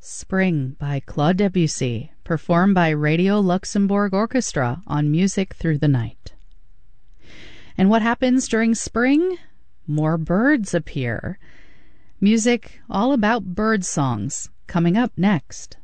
Spring by Claude Debussy, performed by Radio Luxembourg Orchestra on Music Through the Night. And what happens during spring? More birds appear. Music all about bird songs, coming up next.